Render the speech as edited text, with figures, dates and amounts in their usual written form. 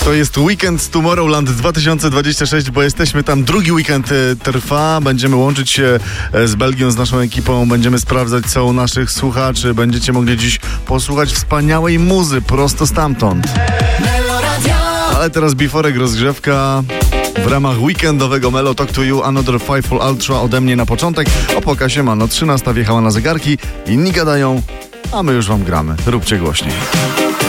To jest weekend z Tomorrowland 2026, bo jesteśmy tam. Drugi weekend trwa. Będziemy łączyć się z Belgią, z naszą ekipą. Będziemy sprawdzać, co u naszych słuchaczy. Będziecie mogli dziś posłuchać wspaniałej muzy prosto stamtąd. Ale teraz biforek, rozgrzewka w ramach weekendowego Melo Talk to You, Another Fightful Ultra ode mnie na początek. O pokazie Mano 13 wjechała na zegarki, inni gadają, a my już wam gramy. Róbcie głośniej.